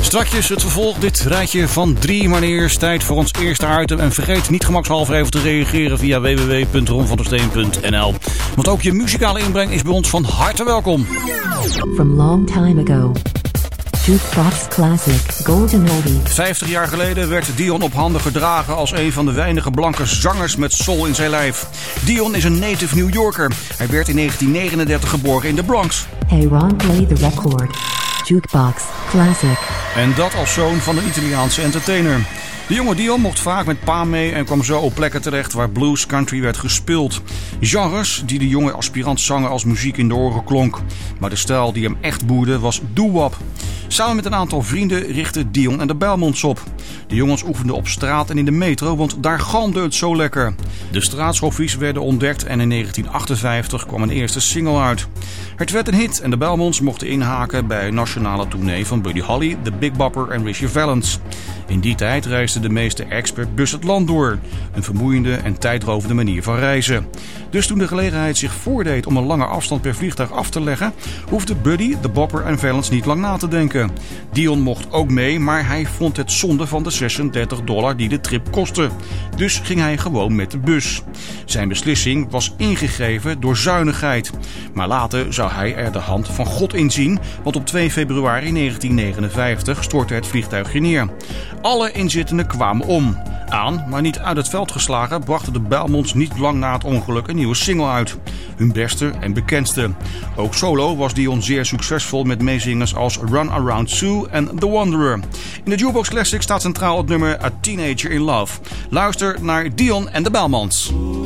Strakjes het vervolg, dit rijtje van 3, maar eerst tijd voor ons eerste item. En vergeet niet gemakshalve even te reageren via www.ronvandesteen.nl. Want ook je muzikale inbreng is bij ons van harte welkom. From long time ago. Jukebox Classic Golden Oldie. 50 jaar geleden werd Dion op handen gedragen als een van de weinige blanke zangers met soul in zijn lijf. Dion is een native New Yorker. Hij werd in 1939 geboren in de Bronx. Hey Ron, play the record. Jukebox Classic. En dat als zoon van een Italiaanse entertainer. De jonge Dion mocht vaak met pa mee en kwam zo op plekken terecht waar blues country werd gespeeld. Genres die de jonge aspirant zanger als muziek in de oren klonk. Maar de stijl die hem echt boeide was doo-wop. Samen met een aantal vrienden richtten Dion en de Belmonts op. De jongens oefenden op straat en in de metro, want daar galmde het zo lekker. De straatschoffies werden ontdekt en in 1958 kwam een eerste single uit. Het werd een hit en de Belmonts mochten inhaken bij een nationale tournee van Buddy Holly, The Big Bopper en Richie Valens. In die tijd reisden de meeste acts per bus het land door. Een vermoeiende en tijdrovende manier van reizen. Dus toen de gelegenheid zich voordeed om een lange afstand per vliegtuig af te leggen, hoefde Buddy, The Bopper en Valens niet lang na te denken. Dion mocht ook mee, maar hij vond het zonde van de $36 die de trip kostte. Dus ging hij gewoon met de bus. Zijn beslissing was ingegeven door zuinigheid. Maar later zou hij er de hand van God in zien, want op 2 februari 1959 stortte het vliegtuigje neer. Alle inzittenden kwamen om. Aan, maar niet uit het veld geslagen, brachten de Belmonts niet lang na het ongeluk een nieuwe single uit. Hun beste en bekendste. Ook solo was Dion zeer succesvol met meezingers als Run Around Sue en The Wanderer. In de Jukebox Classic staat centraal het nummer A Teenager in Love. Luister naar Dion en de Belmonts.